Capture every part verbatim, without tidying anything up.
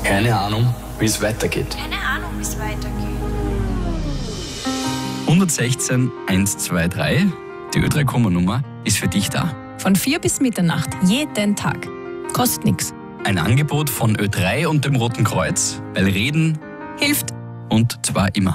Keine Ahnung, wie es weitergeht. Keine Ahnung, wie es weitergeht. hundertsechzehn hundertzweiundzwanzig, die Ö drei Komma-Nummer, ist für dich da. Von vier bis Mitternacht, jeden Tag. Kostet nichts. Ein Angebot von Ö drei und dem Roten Kreuz, weil Reden Hilft. und zwar immer.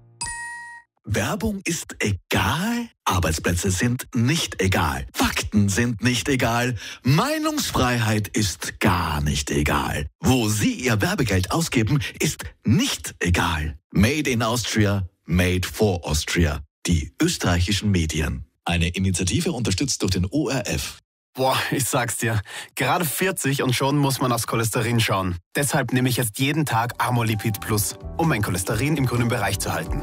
Werbung ist egal, Arbeitsplätze sind nicht egal, Fakten sind nicht egal, Meinungsfreiheit ist gar nicht egal. Wo Sie Ihr Werbegeld ausgeben, ist nicht egal. Made in Austria, made for Austria. Die österreichischen Medien. Eine Initiative unterstützt durch den O R F. Boah, ich sag's dir, gerade vierzig und schon muss man aufs Cholesterin schauen. Deshalb nehme ich jetzt jeden Tag Amolipid Plus, um mein Cholesterin im grünen Bereich zu halten.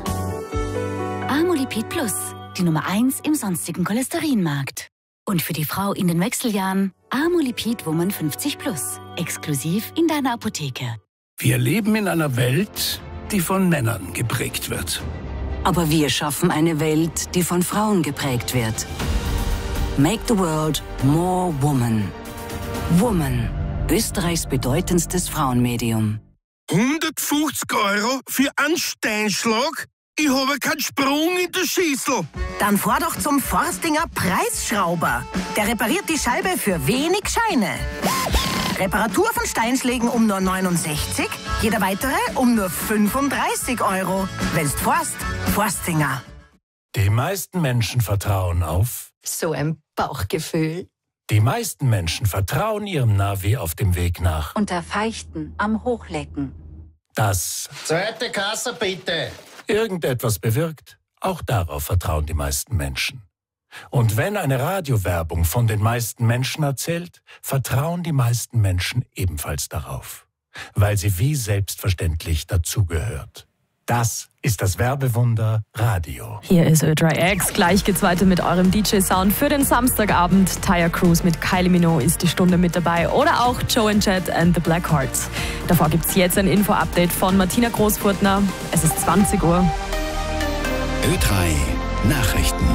Amolipid Plus, die Nummer eins im sonstigen Cholesterinmarkt. Und für die Frau in den Wechseljahren Amolipid Woman fünfzig Plus, exklusiv in deiner Apotheke. Wir leben in einer Welt, die von Männern geprägt wird. Aber wir schaffen eine Welt, die von Frauen geprägt wird. Make the world more woman. Woman, Österreichs bedeutendstes Frauenmedium. hundertfünfzig Euro für einen Steinschlag? Ich habe keinen Sprung in der Schüssel. Dann fahr doch zum Forstinger Preisschrauber. Der repariert die Scheibe für wenig Scheine. Reparatur von Steinschlägen um nur neunundsechzig, jeder weitere um nur fünfunddreißig Euro. Wenn's forst, Forstinger. Die meisten Menschen vertrauen auf... So ein Bauchgefühl. Die meisten Menschen vertrauen ihrem Navi auf dem Weg nach. Unter Feichten am Hochlecken. Das... Zweite Kasse bitte. irgendetwas bewirkt, auch darauf vertrauen die meisten Menschen. Und wenn eine Radiowerbung von den meisten Menschen erzählt, vertrauen die meisten Menschen ebenfalls darauf, weil sie wie selbstverständlich dazugehört. Das ist das Werbewunder Radio. Hier ist Ö drei X. Gleich geht's weiter mit eurem D J-Sound für den Samstagabend. Taya Cruz mit Kylie Minogue ist die Stunde mit dabei. Oder auch Joe and Jet and the Black Hearts. Davor gibt's jetzt ein Info-Update von Martina Großfurtner. Es ist zwanzig Uhr. Ö drei Nachrichten.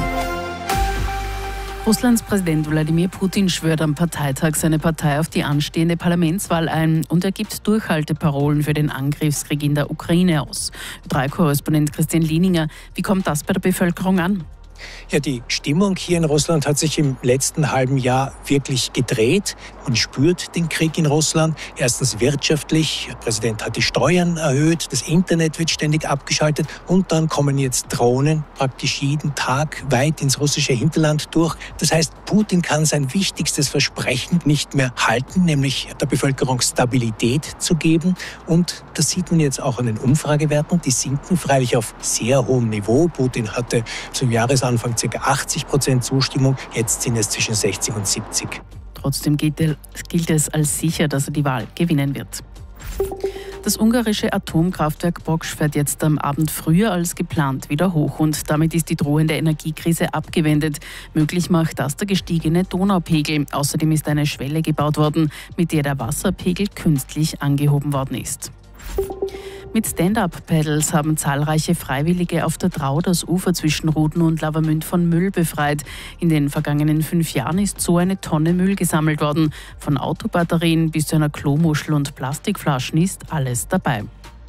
Russlands Präsident Wladimir Putin schwört am Parteitag seine Partei auf die anstehende Parlamentswahl ein und er gibt Durchhalteparolen für den Angriffskrieg in der Ukraine aus. Ö drei Korrespondent Christian Lieninger, wie kommt das bei der Bevölkerung an? Ja, die Stimmung hier in Russland hat sich im letzten halben Jahr wirklich gedreht. Man spürt den Krieg in Russland. Erstens wirtschaftlich. Der Präsident hat die Steuern erhöht. Das Internet wird ständig abgeschaltet. Und dann kommen jetzt Drohnen praktisch jeden Tag weit ins russische Hinterland durch. Das heißt, Putin kann sein wichtigstes Versprechen nicht mehr halten, nämlich der Bevölkerung Stabilität zu geben. Und das sieht man jetzt auch an den Umfragewerten. Die sinken freilich auf sehr hohem Niveau. Putin hatte zum Jahresanfang Anfang ca. achtzig Prozent Zustimmung, jetzt sind es zwischen sechzig und siebzig. Trotzdem gilt es als sicher, dass er die Wahl gewinnen wird. Das ungarische Atomkraftwerk Bocs fährt jetzt am Abend früher als geplant wieder hoch und damit ist die drohende Energiekrise abgewendet. Möglich macht das der gestiegene Donaupegel. Außerdem ist eine Schwelle gebaut worden, mit der der Wasserpegel künstlich angehoben worden ist. Mit Stand-Up-Paddles haben zahlreiche Freiwillige auf der Drau das Ufer zwischen Ruden und Lavamünd von Müll befreit. In den vergangenen fünf Jahren ist so eine Tonne Müll gesammelt worden. Von Autobatterien bis zu einer Klomuschel und Plastikflaschen ist alles dabei.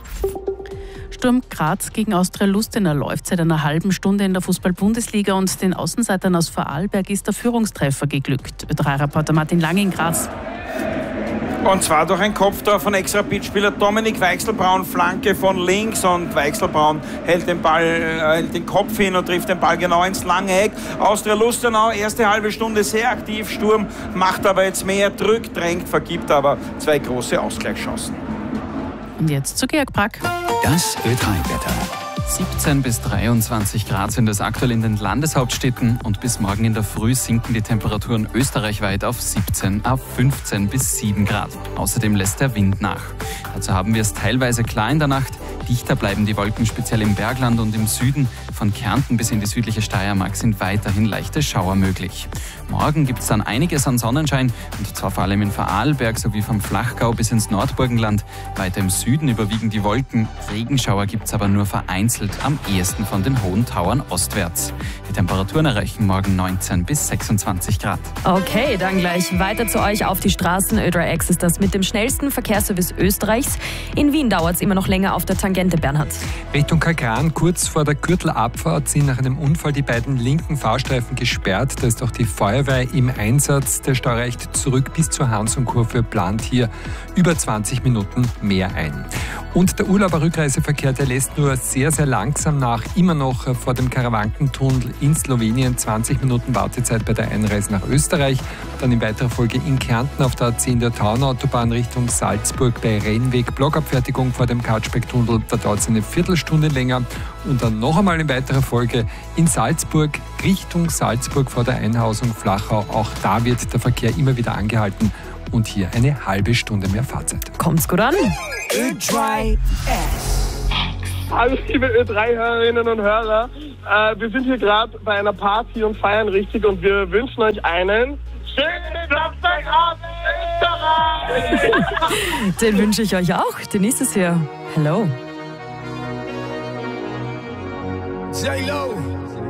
Sturm Graz gegen Austria Lustenau läuft seit einer halben Stunde in der Fußball-Bundesliga und den Außenseitern aus Vorarlberg ist der Führungstreffer geglückt. Ö drei Reporter Martin Lange in Graz. Und zwar durch ein Kopftor von Ex-Rapid-Spieler Dominik Weichselbraun, Flanke von links und Weichselbraun hält den Ball, äh, hält den Kopf hin und trifft den Ball genau ins lange Eck. Austria Lustenau, erste halbe Stunde sehr aktiv, Sturm macht aber jetzt mehr, drückt, drängt, vergibt aber zwei große Ausgleichschancen. Und jetzt zu Georg Brack. Das Ö drei Wetter. siebzehn bis dreiundzwanzig Grad sind es aktuell in den Landeshauptstädten und bis morgen in der Früh sinken die Temperaturen österreichweit auf siebzehn, auf fünfzehn bis sieben Grad. Außerdem lässt der Wind nach. Dazu haben wir es teilweise klar in der Nacht. Dichter bleiben die Wolken, speziell im Bergland und im Süden. Von Kärnten bis in die südliche Steiermark sind weiterhin leichte Schauer möglich. Morgen gibt es dann einiges an Sonnenschein, und zwar vor allem in Vorarlberg sowie vom Flachgau bis ins Nordburgenland. Weiter im Süden überwiegen die Wolken. Regenschauer gibt es aber nur vereinzelt, am ehesten von den hohen Tauern ostwärts. Die Temperaturen erreichen morgen neunzehn bis sechsundzwanzig Grad. Okay, dann gleich weiter zu euch auf die Straßen. Ö drei X ist das mit dem schnellsten Verkehrsservice Österreichs. In Wien dauert es immer noch länger auf der Tangente, Bernhard. Richtung Kagran, kurz vor der Gürtelabfahrt, sind nach einem Unfall die beiden linken Fahrstreifen gesperrt. Da ist auch die Feuerwehr im Einsatz. Der Stau reicht zurück bis zur Hansum-Kurve, plant hier über zwanzig Minuten mehr ein. Und der Urlauber-Rückreiseverkehr, der lässt nur sehr, sehr langsam nach. Immer noch vor dem Karawankentunnel in Slowenien. zwanzig Minuten Wartezeit bei der Einreise nach Österreich. Dann in weiterer Folge in Kärnten auf der A zehn der Tauernautobahn Richtung Salzburg bei Rennweg. Blockabfertigung vor dem Katschbeck-Tunnel. Da dauert es eine Viertelstunde länger. Und dann noch einmal in weiterer Folge in Salzburg Richtung Salzburg vor der Einhausung Flachau. Auch da wird der Verkehr immer wieder angehalten. Und hier eine halbe Stunde mehr Fahrzeit. Kommt's gut an? Ö drei X. Hallo liebe Ö drei Hörerinnen und Hörer. Äh, wir sind hier gerade bei einer Party und feiern richtig, und wir wünschen euch einen schönen Samstagabend Österreich! Den wünsche ich euch auch. Denise ist hier. Hello. J-Lo.